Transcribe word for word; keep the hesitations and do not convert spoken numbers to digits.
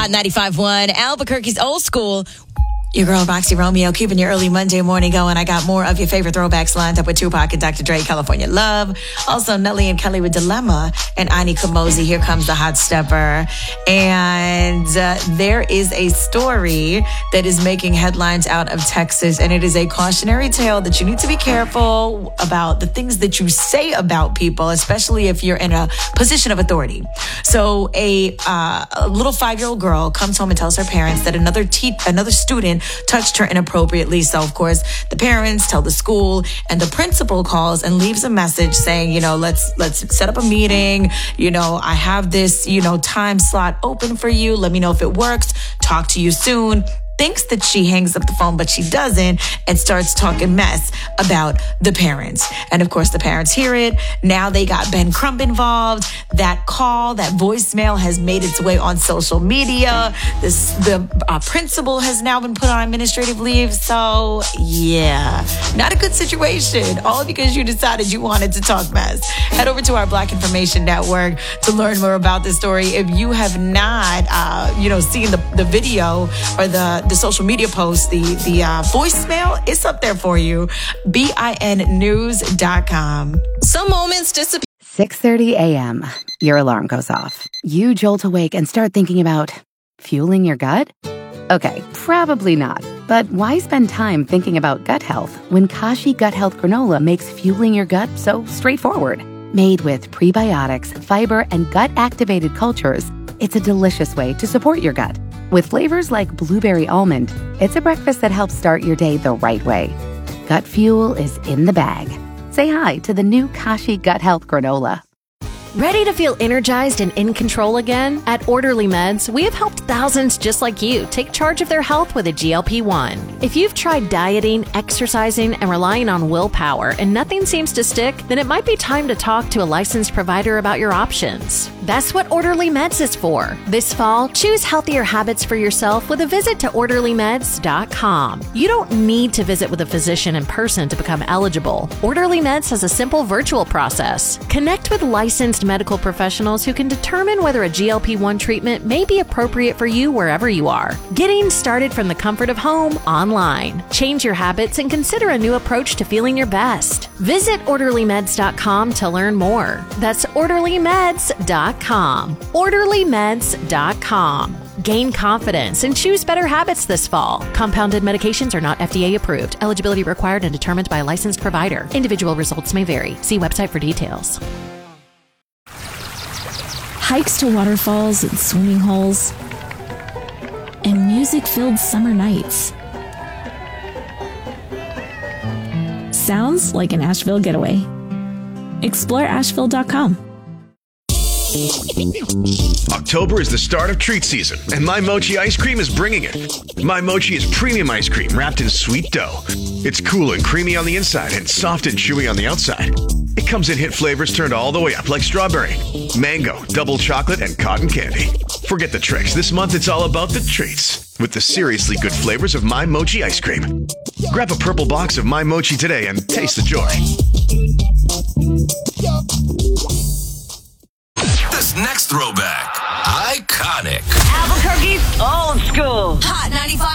Hot ninety-five point one, Albuquerque's Old School. Your girl, Roxy Romeo, keeping your early Monday morning going. I got more of your favorite throwbacks lined up with Tupac and Doctor Dre, California Love. Also, Nelly and Kelly with Dilemma and Ani Kamosi, Here Comes the Hot Stepper. And uh, there is a story that is making headlines out of Texas, and it is a cautionary tale that you need to be careful about the things that you say about people, especially if you're in a position of authority. So a, uh, a little five-year-old girl comes home and tells her parents that another te- another student touched her inappropriately. So, of course, the parents tell the school, and the principal calls and leaves a message saying, you know, let's let's set up a meeting. You know, I have this, you know, time slot open for you. Let me know if it works. Talk to you soon. Thinks that she hangs up the phone, but she doesn't, and starts talking mess about the parents. And of course, the parents hear it. Now they got Ben Crump involved. That call, that voicemail has made its way on social media. This, the uh, principal has now been put on administrative leave. So yeah, not a good situation. All because you decided you wanted to talk mess. Head over to our Black Information Network to learn more about this story. If you have not, uh, you know, seen the, the video or the the social media post, the the uh, voicemail, it's up there for you. B I N news dot com. Some moments disappear. six thirty a.m. Your alarm goes off. You jolt awake and start thinking about fueling your gut? Okay, probably not. But why spend time thinking about gut health when Kashi Gut Health Granola makes fueling your gut so straightforward? Made with prebiotics, fiber, and gut-activated cultures, it's a delicious way to support your gut. With flavors like blueberry almond, it's a breakfast that helps start your day the right way. Gut fuel is in the bag. Say hi to the new Kashi Gut Health Granola. Ready to feel energized and in control again? At Orderly Meds, we have helped thousands just like you take charge of their health with a G L P one. If you've tried dieting, exercising, and relying on willpower and nothing seems to stick, then it might be time to talk to a licensed provider about your options. That's what Orderly Meds is for. This fall, choose healthier habits for yourself with a visit to orderly meds dot com. You don't need to visit with a physician in person to become eligible. Orderly Meds has a simple virtual process. Connect with licensed medical professionals who can determine whether a G L P one treatment may be appropriate for you wherever you are. Getting started from the comfort of home online. Change your habits and consider a new approach to feeling your best. Visit orderly meds dot com to learn more. That's orderly meds dot com. orderly meds dot com. Gain confidence and choose better habits this fall. Compounded medications are not F D A approved. Eligibility required and determined by a licensed provider. Individual results may vary. See website for details. Hikes to waterfalls and swimming holes, and music-filled summer nights. Sounds like an Asheville getaway. Explore asheville dot com. October is the start of treat season, and My Mochi ice cream is bringing it. My Mochi is premium ice cream wrapped in sweet dough. It's cool and creamy on the inside and soft and chewy on the outside. It comes in hit flavors turned all the way up like strawberry, mango, double chocolate, and cotton candy. Forget the tricks. This month it's all about the treats with the seriously good flavors of My Mochi ice cream. Grab a purple box of My Mochi today and taste the joy. This next throwback, iconic. Albuquerque's Old School. Hot ninety-five.